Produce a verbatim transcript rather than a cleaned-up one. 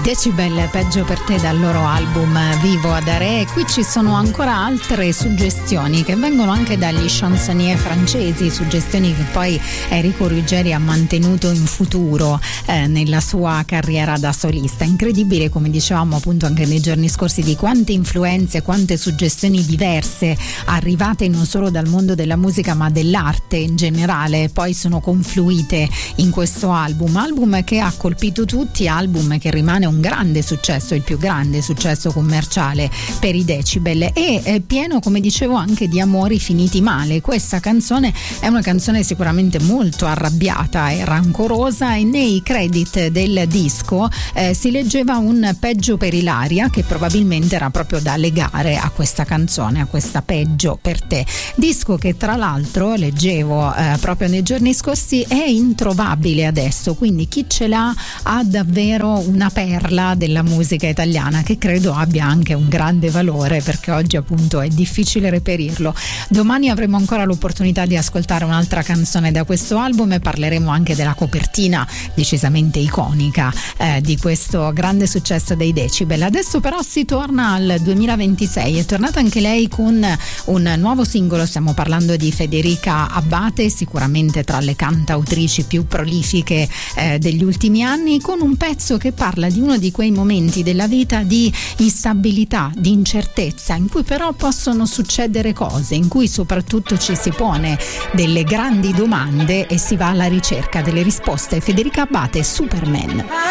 Decibel, peggio per te, dal loro album Vivo ad Are. Qui ci sono ancora altre suggestioni che vengono anche dagli chansonnier francesi, suggestioni che poi Enrico Ruggeri ha mantenuto in futuro eh, nella sua carriera da solista. Incredibile, come dicevamo appunto anche nei giorni scorsi, di quante influenze, quante suggestioni diverse arrivate non solo dal mondo della musica ma dell'arte in generale poi sono confluite in questo album, album che ha colpito tutti, album che rimane un grande successo, il più grande successo commerciale per i Decibel, e è pieno, come dicevo, anche di amori finiti male. Questa canzone è una canzone sicuramente molto arrabbiata e rancorosa, e nei credit del disco eh, si leggeva un peggio per Ilaria, che probabilmente era proprio da legare a questa canzone, a questa Peggio per te. Disco che tra l'altro leggevo eh, proprio nei giorni scorsi è introvabile adesso, quindi chi ce l'ha ha davvero una perla della musica italiana, che credo abbia anche un grande valore, perché oggi appunto è difficile reperirlo. Domani avremo ancora l'opportunità di ascoltare un'altra canzone da questo album e parleremo anche della copertina decisamente iconica eh, di questo grande successo dei Decibel. Adesso però si torna al duemilaventisei, è tornata anche lei con un nuovo singolo. Stiamo parlando di Federica Abbate, sicuramente tra le cantautrici più prolifiche eh, degli ultimi anni, con un pezzo che parla di uno di quei momenti della vita di instabilità, di incertezza, in cui però possono succedere cose, in cui soprattutto ci si pone delle grandi domande e si va alla ricerca delle risposte. Federica Abbate, Superman.